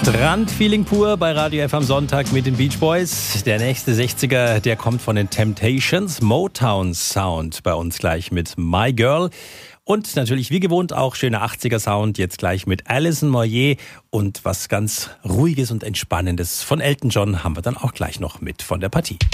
Strandfeeling pur bei Radio F am Sonntag mit den Beach Boys. Der nächste 60er, der kommt von den Temptations. Motown Sound bei uns gleich mit My Girl. Und natürlich wie gewohnt auch schöner 80er Sound, jetzt gleich mit Alison Moyet. Und was ganz Ruhiges und Entspannendes von Elton John haben wir dann auch gleich noch mit von der Partie.